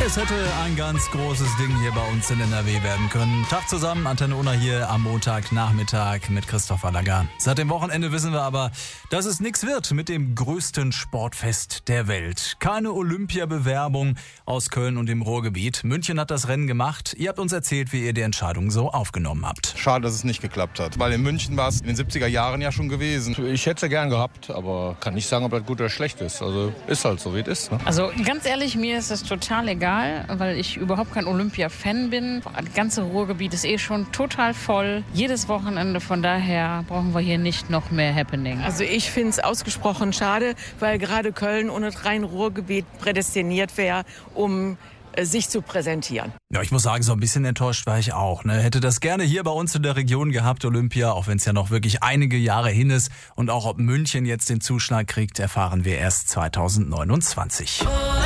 Es hätte ein ganz großes Ding hier bei uns in NRW werden können. Tag zusammen, Antenne Unna hier am Montagnachmittag mit Christopher Lagarde. Seit dem Wochenende wissen wir aber, dass es nichts wird mit dem größten Sportfest der Welt. Keine Olympiabewerbung aus Köln und dem Ruhrgebiet. München hat das Rennen gemacht. Ihr habt uns erzählt, wie ihr die Entscheidung so aufgenommen habt. Schade, dass es nicht geklappt hat, weil in München war es in den 70er Jahren ja schon gewesen. Ich hätte es gern gehabt, aber kann nicht sagen, ob das gut oder schlecht ist. Also ist halt so, wie es ist. Ne? Also ganz ehrlich, mir ist es total egal, weil ich überhaupt kein Olympia-Fan bin. Das ganze Ruhrgebiet ist schon total voll. Jedes Wochenende, von daher brauchen wir hier nicht noch mehr Happening. Also ich finde es ausgesprochen schade, weil gerade Köln und das Rhein-Ruhr-Gebiet prädestiniert wäre, um sich zu präsentieren. Ja, ich muss sagen, so ein bisschen enttäuscht war ich auch. Hätte das gerne hier bei uns in der Region gehabt, Olympia, auch wenn es ja noch wirklich einige Jahre hin ist. Und auch ob München jetzt den Zuschlag kriegt, erfahren wir erst 2029.